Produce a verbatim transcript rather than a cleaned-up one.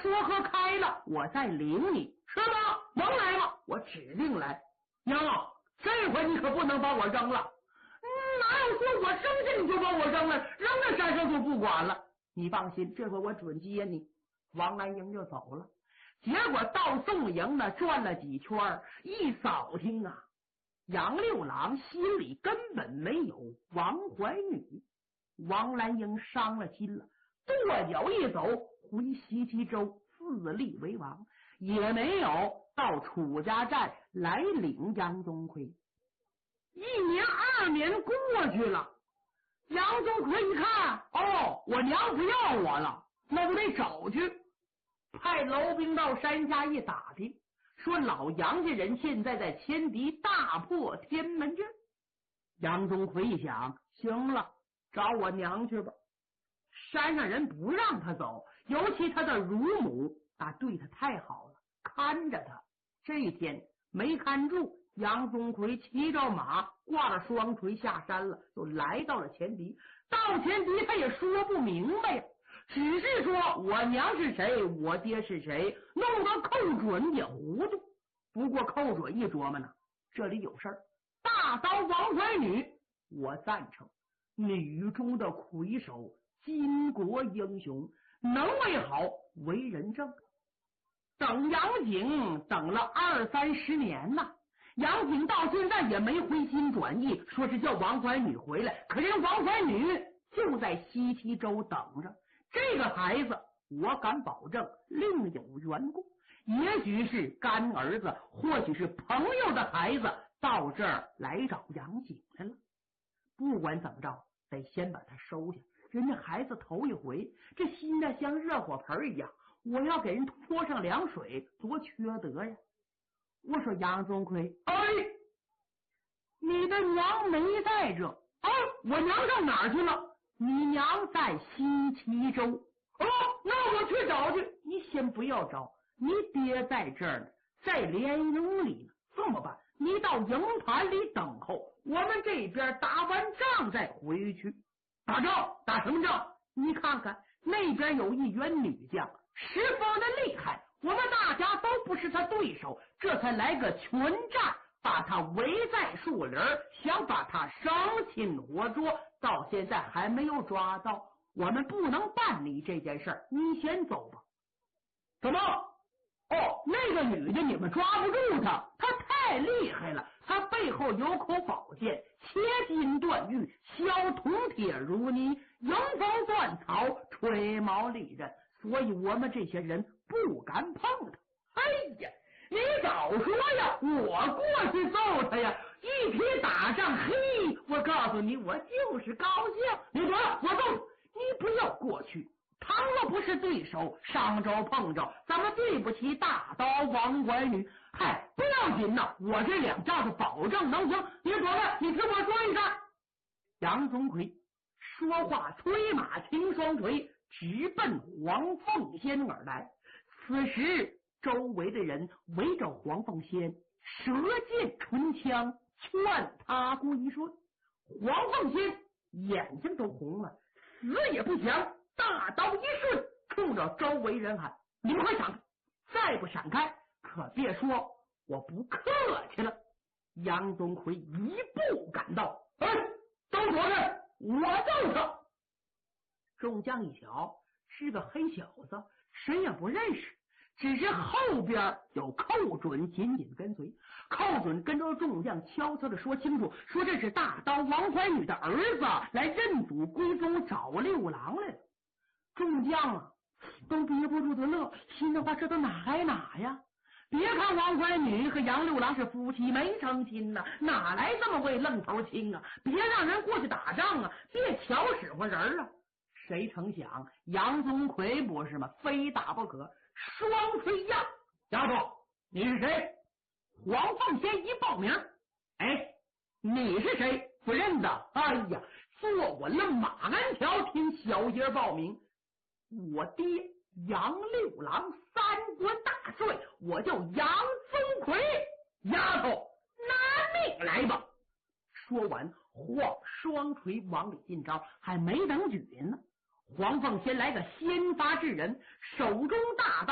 说和开了，我再领你，是吗？能来吗？我指定来。娘，这回你可不能把我扔了。嗯，哪有说我生下你就把我扔了，扔在山上就不管了？你放心，这回我准接你。王兰英就走了。结果到宋营呢，转了几圈，一扫听啊，杨六郎心里根本没有王怀女。王兰英伤了心了，跺脚一走回西岐州自立为王，也没有到楚家寨来领杨宗奎。一年二年过去了，杨宗奎一看，哦，我娘不要我了，那就得找去。派楼兵到山下一打听，说老杨家人现在在千敌大破天门阵。杨宗奎一想，行了，找我娘去吧。山上人不让他走，尤其他的乳母啊，对他太好了，看着他。这一天没看住，杨宗奎骑着马，挂着双锤下山了，就来到了前敌。到前敌他也说不明白呀，只是说我娘是谁，我爹是谁，弄得寇准也糊涂。不过寇准一琢磨呢，这里有事儿，大刀王怀女，我赞成，女中的魁首，巾帼英雄，能为好，为人正。等杨景等了二三十年呐，杨景到现在也没回心转意，说是叫王怀女回来，可是王怀女就在西岐州等着。这个孩子我敢保证另有缘故，也许是干儿子，或许是朋友的孩子到这儿来找杨景来了。不管怎么着，得先把他收下，人家孩子头一回，这心呢像热火盆一样，我要给人泼上凉水，多缺德呀。我说杨宗奎，哎，你的娘没在这啊？我娘上哪儿去了？你娘在西岐州。哦，那我去找去。你先不要找，你爹在这儿呢，在连营里呢。这么办，你到营盘里等候，我们这边打完仗再回去。打仗？打什么仗？你看看那边有一员女将，十分的厉害，我们大家都不是他对手，这才来个群战，把他围在树林，想把他生擒活捉，到现在还没有抓到。我们不能办理这件事儿，你先走吧。怎么？哦，那个女的你们抓不住她，她太厉害了，她背后有口宝剑，切金断玉，削铜铁如泥，迎风断草，吹毛利刃，所以我们这些人不敢碰她。哎呀，你早说呀，我过去揍她呀！一提打仗，嘿，我告诉你，我就是高兴。你得了，我揍你，你不要过去。倘若不是对手，上周碰着，咱们对不起大刀王怀女。嗨，不要紧呐，我这两架子保证能行。你躲开，你听我说一声。杨宗奎说话，催马擎双锤，直奔黄凤仙而来。此时周围的人围着黄凤仙，舌剑唇枪，劝他归顺。黄凤仙眼睛都红了，死也不想，大刀一顺，冲着周围人喊：你们快闪开！再不闪开，可别说我不客气了。杨宗奎一步赶到，哎，都躲开，我揍他！众将一瞧，是个黑小子，谁也不认识，只是后边有寇准紧紧跟随。寇准跟着众将悄悄的说清楚，说这是大刀王怀女的儿子来认祖归宗找六郎来了。众将啊都憋不住的乐，心的话这都哪来哪呀？别看王怀女和杨六郎是夫妻没成亲呐，哪来这么位愣头青啊？别让人过去打仗啊，别巧使唤人啊！谁成想杨宗奎不是吗？非打不可，双锤呀！丫头，你是谁？黄凤仙一报名，哎，你是谁？不认得？哎呀，坐稳了马鞍条，听小爷报名。我爹杨六郎三国大帅，我叫杨宗奎。丫头，拿命来吧！说完，晃双锤往里进招，还没等举呢，黄凤仙来个先发制人，手中大刀